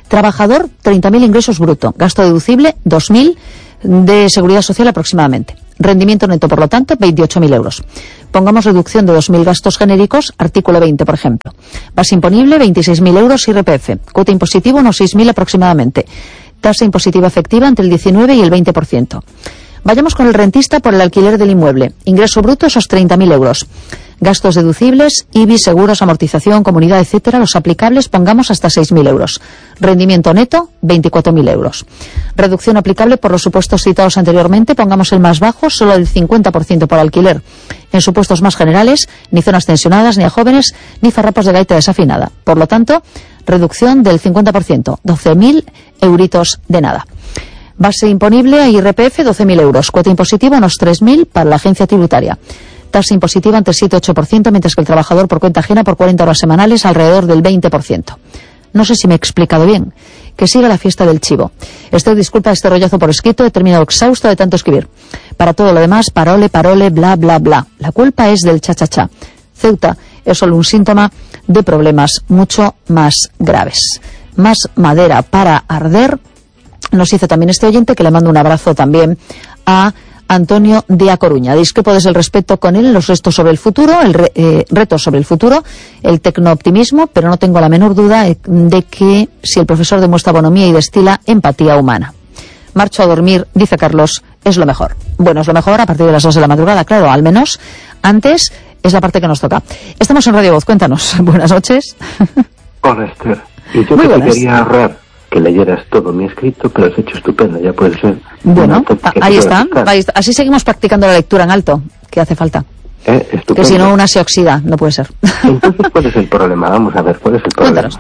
Trabajador, treinta mil ingresos bruto. Gasto deducible, dos mil de seguridad social aproximadamente. Rendimiento neto, por lo tanto, veintiocho mil euros. Pongamos reducción de dos mil gastos genéricos, artículo veinte, por ejemplo. Base imponible, veintiséis mil euros I R P F. Cuota impositiva, unos seis mil aproximadamente. Tasa impositiva efectiva entre el diecinueve y el veinte por ciento. Vayamos con el rentista por el alquiler del inmueble. Ingreso bruto, esos treinta mil euros. Gastos deducibles, I B I, seguros, amortización, comunidad, etcétera, los aplicables, pongamos hasta seis mil euros. Rendimiento neto, veinticuatro mil euros. Reducción aplicable por los supuestos citados anteriormente, pongamos el más bajo, solo del cincuenta por ciento por alquiler. En supuestos más generales, ni zonas tensionadas, ni a jóvenes, ni farrapos de gaita desafinada. Por lo tanto, reducción del cincuenta por ciento, doce mil euritos de nada. Base imponible a I R P F, doce mil euros. Cuota impositiva, unos tres mil para la agencia tributaria. Tasa impositiva entre siete y ocho por ciento, mientras que el trabajador por cuenta ajena por cuarenta horas semanales alrededor del veinte por ciento. No sé si me he explicado bien. Que siga la fiesta del chivo. Estoy disculpa este rollazo por escrito, he terminado exhausto de tanto escribir. Para todo lo demás, parole, parole, bla, bla, bla. La culpa es del cha-cha-cha. Ceuta es solo un síntoma de problemas mucho más graves. Más madera para arder. Nos dice también este oyente, que le mando un abrazo también a Antonio de A Coruña. Discrepo desde el respeto con él en los restos sobre el futuro, el re, eh, retos sobre el futuro, el tecnooptimismo, pero no tengo la menor duda de que si el profesor demuestra bonomía y destila empatía humana. Marcho a dormir, dice Carlos, es lo mejor. Bueno, es lo mejor a partir de las dos de la madrugada, claro, al menos antes es la parte que nos toca. Estamos en Radio Voz, cuéntanos. Buenas noches. Hola, Esther. Y yo te quería ahorrar que leyeras todo mi escrito, pero has hecho estupendo, ya puede ser. Bueno, ahí está, ahí está. Así seguimos practicando la lectura en alto, que hace falta. Eh, que si no, una se oxida, no puede ser. Entonces, ¿cuál es el problema? Vamos a ver, ¿cuál es el problema? Cuéntanos.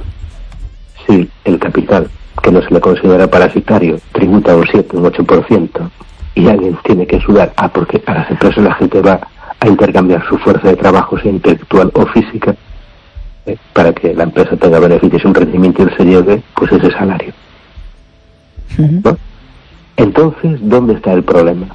Si el capital, que no se le considera parasitario, tributa un siete, un ocho por ciento, y alguien tiene que sudar, ah, porque a las empresas la gente va a intercambiar su fuerza de trabajo, sea intelectual o física, eh, para que la empresa tenga beneficios y un rendimiento y se lleve, pues ese salario. Uh-huh. ¿No? Entonces, ¿dónde está el problema?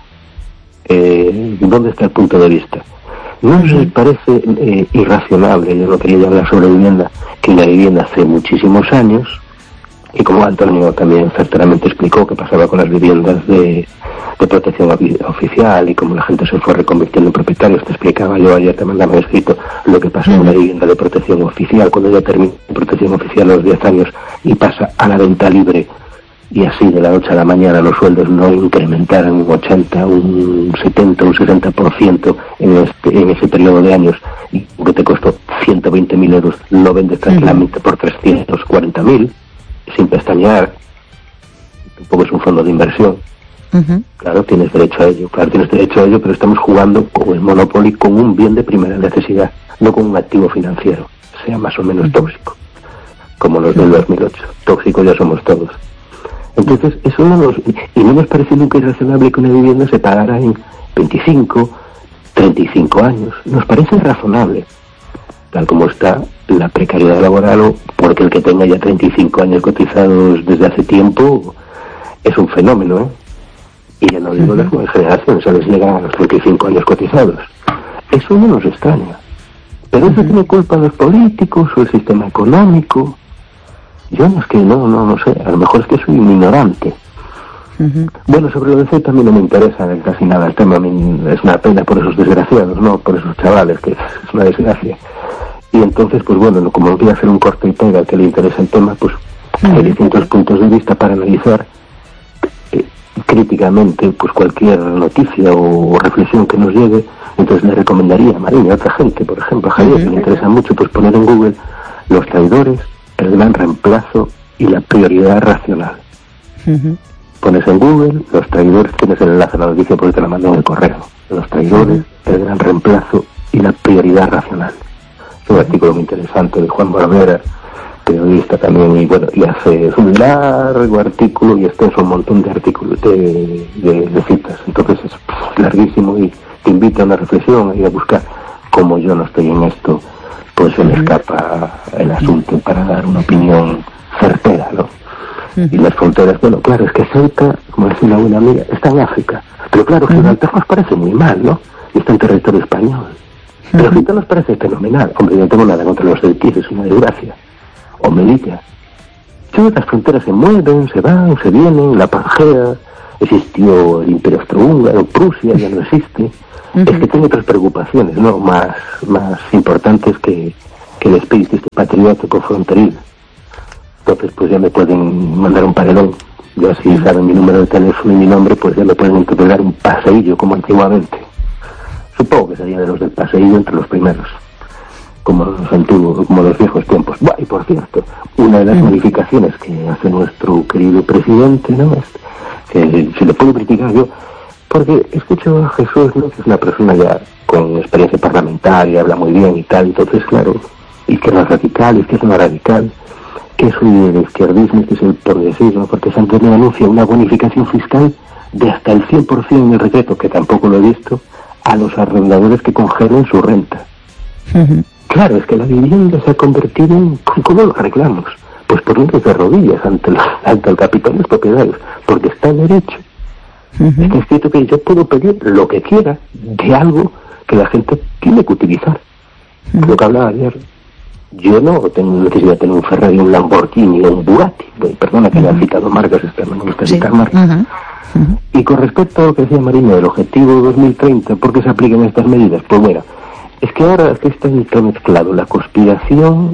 Eh, ¿Dónde está el punto de vista? ¿No os parece eh, irracionable, yo no quería hablar sobre vivienda, que la vivienda hace muchísimos años, y como Antonio también certeramente explicó que pasaba con las viviendas de, de protección oficial y como la gente se fue reconvirtiendo en propietarios, te explicaba yo ayer, te mandaba escrito lo que pasa en una vivienda de protección oficial cuando ya termina la protección oficial a los diez años y pasa a la venta libre, y así de la noche a la mañana los sueldos no incrementaran un ochenta, un setenta, un sesenta por ciento en, este, en ese periodo de años, y que te costó ciento veinte mil euros, lo vendes tranquilamente uh-huh. por trescientos cuarenta mil, sin pestañear. Tampoco es un fondo de inversión. Uh-huh. Claro, tienes derecho a ello, claro, tienes derecho a ello, pero estamos jugando con el Monopoly, con un bien de primera necesidad, no con un activo financiero, sea más o menos uh-huh. tóxico, como los del dos mil ocho. Tóxicos ya somos todos. Entonces, eso no nos... Y no nos parece nunca irrazonable que una vivienda se pagara en veinticinco, treinta y cinco años. Nos parece razonable, tal como está la precariedad laboral, o porque el que tenga ya treinta y cinco años cotizados desde hace tiempo es un fenómeno, ¿eh? Y ya no digo las nuevas generaciones, a les llegan a los treinta y cinco años cotizados. Eso no nos extraña. Pero eso tiene culpa los políticos o el sistema económico. Yo no es que no, no, no sé, a lo mejor es que soy un ignorante. Uh-huh. Bueno, sobre lo de C también no me interesa casi nada el tema, es una pena por esos desgraciados, no por esos chavales, que es una desgracia. Y entonces, pues bueno, como voy a hacer un corte y pega que le interesa el tema, pues uh-huh. hay distintos puntos de vista para analizar eh, críticamente pues cualquier noticia o, o reflexión que nos llegue. Entonces le recomendaría a María, a otra gente, por ejemplo a Javier, uh-huh. que le interesa mucho, pues poner en Google los traidores, el gran reemplazo y la prioridad racional. Uh-huh. Pones en Google los traidores, tienes el enlace a la noticia porque te la mando en el correo. Los traidores, uh-huh. el gran reemplazo y la prioridad racional. Es un uh-huh. artículo muy interesante de Juan Barbera, periodista también, y bueno, y hace un largo artículo y extenso un montón de artículos, de, de, de citas. Entonces es pff, larguísimo y te invita a una reflexión y a buscar. Como yo no estoy en esto, pues se me escapa el asunto para dar una opinión certera, ¿no? Uh-huh. Y las fronteras, bueno, claro, es que Ceuta, como decía una buena amiga, está en África. Pero claro, Gibraltar uh-huh. nos parece muy mal, ¿no? Y está en territorio español. Uh-huh. Pero Ceuta nos parece fenomenal. Hombre, yo no tengo nada contra los ceutís, es una desgracia. O Melilla. Sí, las fronteras se mueven, se van, se vienen, la Pangea, existió el Imperio Austrohúngaro, Prusia ya no existe. Uh-huh. Es que tiene otras preocupaciones, ¿no? Más, más importantes que, que el espíritu este patriótico fronteril. Entonces, pues ya me pueden mandar un parelón. Ya si saben mi número de teléfono y mi nombre, pues ya me pueden entregar un paseillo como antiguamente. Supongo que sería de los del paseillo entre los primeros, como los antiguos, como los viejos tiempos. Buah, y por cierto, una de las modificaciones que hace nuestro querido presidente, ¿no? Es que si lo puedo criticar yo, porque escucho a Jesús, ¿no? Que es una persona ya con experiencia parlamentaria, habla muy bien y tal, entonces claro, izquierda radical, izquierda radical, que soy de izquierdismo, que es el progresismo, porque Sánchez me anuncia una bonificación fiscal de hasta el cien por ciento en el decreto, que tampoco lo he visto, a los arrendadores que congelen su renta. Uh-huh. Claro, es que la vivienda se ha convertido en... ¿Cómo lo arreglamos? Pues poniéndose de rodillas ante el, ante el capital de los propietarios, porque está en derecho. Uh-huh. Está escrito que yo puedo pedir lo que quiera de algo que la gente tiene que utilizar. Uh-huh. Lo que hablaba ayer, yo no tengo necesidad de tener un Ferrari, un Lamborghini o un Bugatti. Perdona que uh-huh. le han citado marcas, no me gusta citar sí. marcas. Uh-huh. Uh-huh. Y con respecto a lo que decía Marina del objetivo dos mil treinta, ¿por qué se aplican estas medidas? Pues mira, es que ahora es que está mezclado la conspiración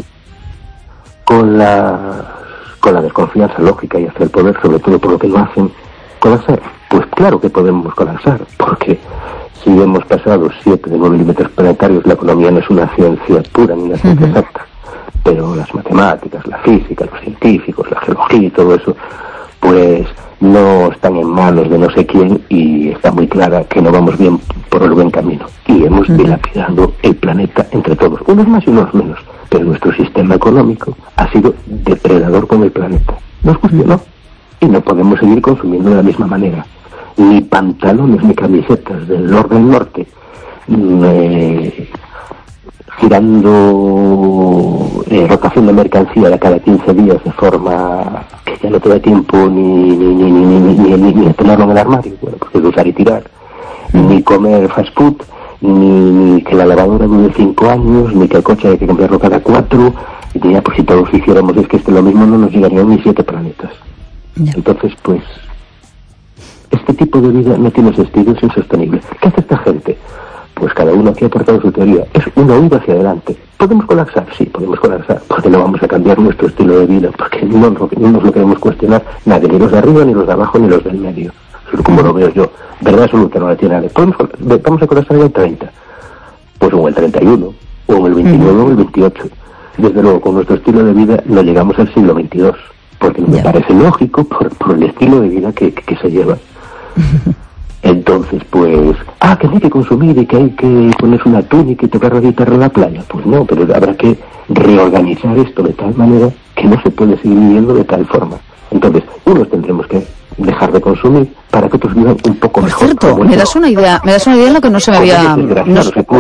con la con la desconfianza lógica y hasta el poder, sobre todo por lo que no hacen, colapsar. Pues claro que podemos colapsar, porque si hemos pasado siete de nueve milímetros planetarios, la economía no es una ciencia pura ni una ciencia uh-huh. exacta, pero las matemáticas, la física, los científicos, la geología y todo eso, pues no están en manos de no sé quién, y está muy clara que no vamos bien por el buen camino y hemos uh-huh. dilapidado el planeta entre todos, unos más y unos menos, pero nuestro sistema económico ha sido depredador con el planeta, nos cuestionó y no podemos seguir consumiendo de la misma manera, ni pantalones ni camisetas del Lord del Norte eh, girando eh, rotación de mercancía de cada quince días de forma que ya no te da tiempo ni ni ni ni ni, ni, ni, ni tenerlo en el armario, bueno, porque es de usar y tirar, ni comer fast food, ni, ni que la lavadora dure cinco años, ni que el coche hay que cambiarlo cada cuatro, y ya pues si todos hiciéramos es que este lo mismo no nos llegarían ni siete planetas. Yeah. Entonces pues este tipo de vida no tiene sentido, es insostenible. ¿Qué hace esta gente? Pues cada uno aquí ha aportado su teoría. Es una huida hacia adelante. ¿Podemos colapsar? Sí, podemos colapsar. Porque no vamos a cambiar nuestro estilo de vida. Porque no, no, no nos lo queremos cuestionar nadie. Ni los de arriba, ni los de abajo, ni los del medio. Eso es como lo veo yo. Verdad absoluta no la tiene nadie. ¿Podemos, ¿Vamos a colapsar en el treinta? Pues o en el treinta y uno, o en el veintinueve, o en el veintiocho. Desde luego, con nuestro estilo de vida no llegamos al siglo veintidós. Porque me parece lógico por, por el estilo de vida que, que, que se lleva. Entonces, pues, ah, que hay que consumir y que hay que ponerse una túnica y tocar la guitarra en la playa. Pues no, pero habrá que reorganizar esto de tal manera que no se puede seguir viviendo de tal forma. Entonces, unos tendremos que dejar de consumir para que otros vivan un poco Por mejor. Por cierto, me das una idea, me das una idea en lo que no se me había no,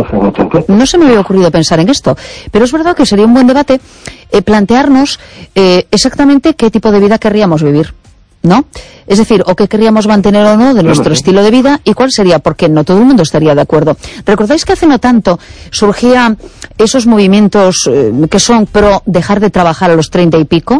no se me había ocurrido pensar en esto, pero es verdad que sería un buen debate eh, plantearnos eh, exactamente qué tipo de vida querríamos vivir, ¿no? Es decir, o qué querríamos mantener o no de nuestro no, no, estilo de vida y cuál sería, porque no todo el mundo estaría de acuerdo. ¿Recordáis que hace no tanto surgían esos movimientos eh, que son pro dejar de trabajar a los treinta y pico?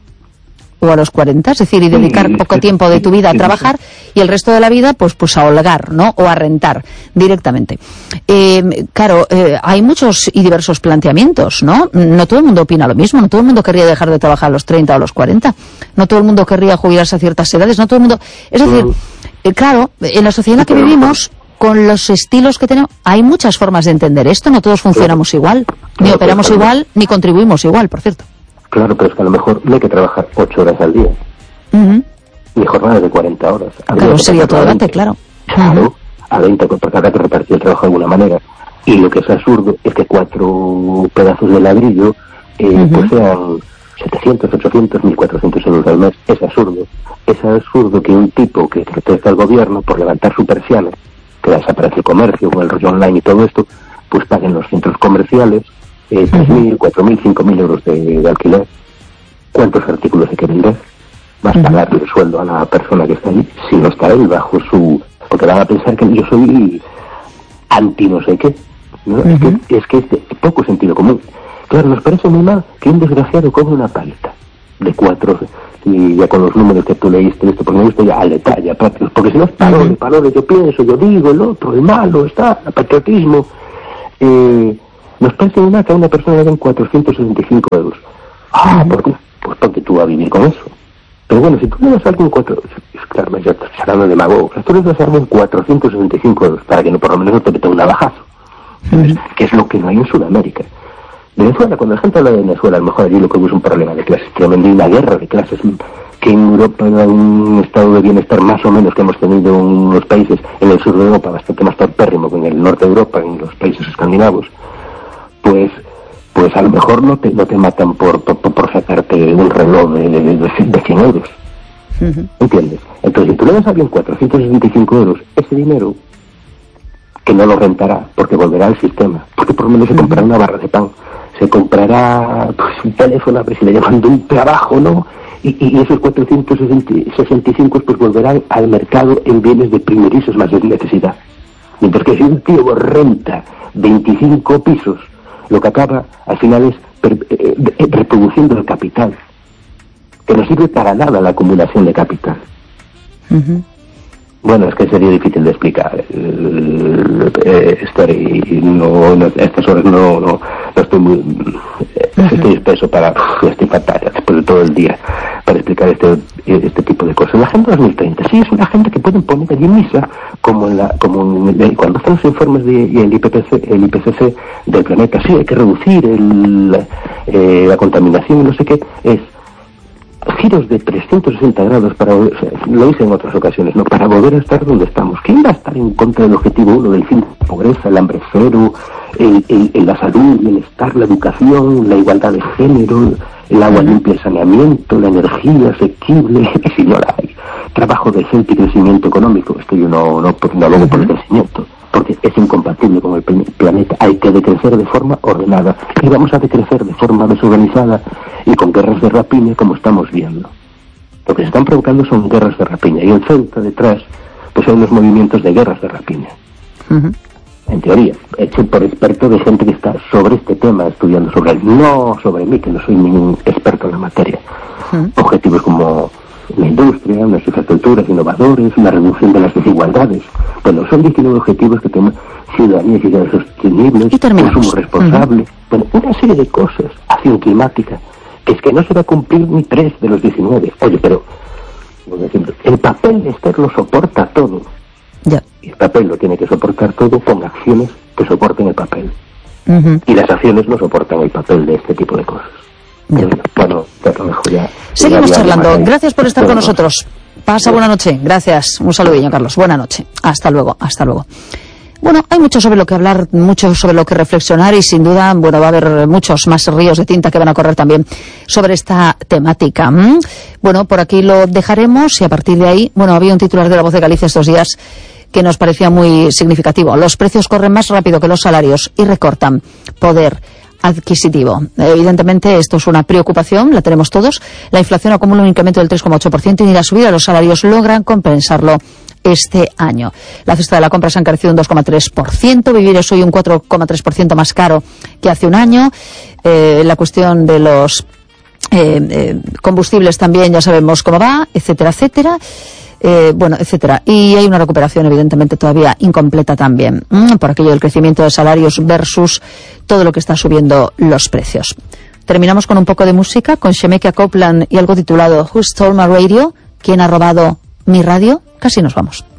O a los cuarenta, es decir, y dedicar sí, poco sí, tiempo de tu vida a trabajar sí. y el resto de la vida, pues pues a holgar, ¿no? O a rentar directamente. Eh, claro, eh, hay muchos y diversos planteamientos, ¿no? No todo el mundo opina lo mismo, no todo el mundo querría dejar de trabajar a los treinta o a los cuarenta, no todo el mundo querría jubilarse a ciertas edades, no todo el mundo... Es decir, eh, claro, en la sociedad en la que vivimos, con los estilos que tenemos, hay muchas formas de entender esto, no todos funcionamos igual, ni operamos igual, ni contribuimos igual, por cierto. Claro, pero es que a lo mejor no hay que trabajar ocho horas al día. Uh-huh. Ni jornadas de cuarenta horas. Claro, sería todo debate, claro. Claro, uh-huh. a veinte, porque habrá que repartir el trabajo de alguna manera. Y lo que es absurdo es que cuatro pedazos de ladrillo eh, uh-huh. pues sean setecientos, ochocientos, mil cuatrocientos euros al mes. Es absurdo. Es absurdo que un tipo que protesta al gobierno por levantar su persiana, que desaparece el comercio con el rollo online y todo esto, pues paguen los centros comerciales Eh, tres mil, cuatro mil, cinco mil euros de, de alquiler. ¿Cuántos artículos hay que vender? Vas a pagarle el sueldo a la persona que está ahí, si no está él bajo su... Porque van a pensar que yo soy anti no sé qué, ¿no? Uh-huh. Es que es que es de poco sentido común. Claro, nos parece muy mal que un desgraciado cobre una paleta. de cuatro, y ya con los números que tú leíste, esto, porque me gusta ya al detalle, prácticos, porque si no es parole, parole, yo pienso, yo digo, el otro, el malo, está, el patriotismo. Eh, nos parece una que a una persona le den cuatrocientos sesenta y cinco euros. Ah, ¿por qué? Pues porque tú vas a vivir con eso. Pero bueno, si tú le das a alguien cuatro, claro, ya estás hablando de demagogo, tú le das a alguien cuatrocientos sesenta y cinco euros para que no, por lo menos no te meta un navajazo, ¿sabes? Que es lo que no hay en Sudamérica. Venezuela, cuando la gente habla de Venezuela, a lo mejor allí lo que hubo es un problema de clases tremendo y una guerra de clases, que en Europa hay un estado de bienestar más o menos que hemos tenido en unos países, en el sur de Europa, bastante más torpérrimo que en el norte de Europa, en los países escandinavos, pues pues a lo mejor no te no te matan por por, por sacarte un reloj de, de, de cien euros. Uh-huh. ¿Entiendes? Entonces, si tú le das a alguien cuatrocientos sesenta y cinco euros, ese dinero, que no lo rentará, porque volverá al sistema, porque por lo menos se comprará una barra de pan, se comprará pues, un teléfono, a ver si le llaman de un trabajo, ¿no? Y, y esos cuatrocientos sesenta y cinco pues volverán al mercado en bienes de primerizos más de necesidad. Mientras que si un tío renta veinticinco pisos, lo que acaba al final es per, eh, eh, reproduciendo el capital, que no sirve para nada la acumulación de capital. Uh-huh. Bueno, es que sería difícil de explicar eh, eh, estar y no, no, a estas horas no, no, no estoy muy uh-huh. estoy espeso para estoy fatal después de todo el día para explicar este este tipo de cosas. La Agenda dos mil treinta sí es una agenda que pueden poner allí en misa, como en la como en el, cuando hacen los informes de el I P C C, el I P C C del planeta. Sí, hay que reducir el, eh, la contaminación y no sé qué, es giros de trescientos sesenta grados para, o sea, lo hice en otras ocasiones, no, para volver a estar donde estamos. ¿Quién va a estar en contra del objetivo uno del fin de la pobreza, el hambre cero, el, el, el, la salud, el bienestar, la educación, la igualdad de género, el agua limpia, el saneamiento, la energía asequible, si no la hay, trabajo decente y crecimiento económico? Esto yo no, no, no abogo por el crecimiento, porque es incompatible con el planeta. Hay que decrecer de forma ordenada, y vamos a decrecer de forma desorganizada y con guerras de rapiña, como estamos viendo. Lo que se están provocando son guerras de rapiña, y en Ceuta detrás pues hay unos movimientos de guerras de rapiña. Uh-huh. En teoría, hecho por expertos de gente que está sobre este tema, estudiando sobre él, no sobre mí, que no soy ningún experto en la materia. Uh-huh. Objetivos como la industria, las infraestructuras innovadores, la reducción de las desigualdades. Bueno, son diecinueve objetivos que tenemos: ciudadanía y ciudad sostenibles, consumo responsable, uh-huh. bueno, una serie de cosas, acción climática, que es que no se va a cumplir ni tres de los diecinueve. Oye, pero el papel de Esther lo soporta todo. Ya. Y el papel lo tiene que soportar todo con acciones que soporten el papel. Uh-huh. Y las acciones no soportan el papel de este tipo de cosas. Ya. Bueno, te lo dejo ya. Seguimos charlando. Gracias por estar con nosotros. Pasa buena noche. Gracias. Un saludillo, Carlos. Buena noche. Hasta luego. Hasta luego. Bueno, hay mucho sobre lo que hablar, mucho sobre lo que reflexionar, y sin duda, bueno, va a haber muchos más ríos de tinta que van a correr también sobre esta temática. ¿Mm? Bueno, por aquí lo dejaremos, y a partir de ahí, bueno, había un titular de La Voz de Galicia estos días que nos parecía muy significativo. Los precios corren más rápido que los salarios y recortan poder adquisitivo. Evidentemente esto es una preocupación, la tenemos todos. La inflación acumula un incremento del tres coma ocho por ciento y ni la subida de los salarios logran compensarlo este año. La cesta de la compra se ha encarecido un dos coma tres por ciento, vivir es hoy un cuatro coma tres por ciento más caro que hace un año. Eh, la cuestión de los eh, eh, combustibles también ya sabemos cómo va, etcétera, etcétera. Eh, bueno, etcétera. Y hay una recuperación evidentemente todavía incompleta también, mmm, por aquello del crecimiento de salarios versus todo lo que está subiendo los precios. Terminamos con un poco de música, con Shemekia Copeland y algo titulado Who Stole My Radio? ¿Quién ha robado mi radio? Casi nos vamos.